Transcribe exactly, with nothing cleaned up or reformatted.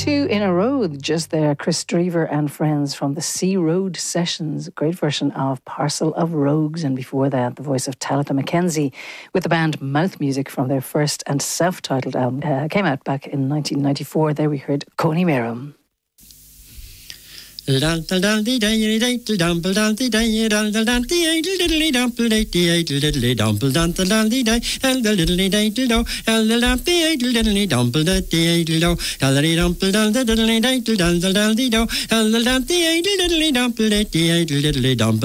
Two in a row just there. Chris Drever and friends from the Sea Road Sessions. Great version of Parcel of Rogues. And before that, the voice of Talitha Mackenzie with the band Mouth Music from their first and self-titled album. Uh, came out back in nineteen ninety-four. There we heard Coney Merum.